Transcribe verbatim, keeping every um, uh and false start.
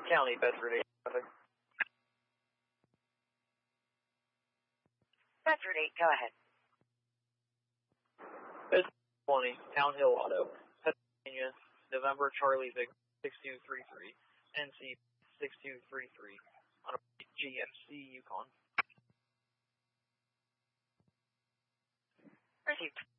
County, Bedford eight traffic. Bedford eight, go ahead. Bedford twenty, Townhill Auto, Pennsylvania, November Charlie Vic six two three three, N C six two three three, on a G M C Yukon. Received.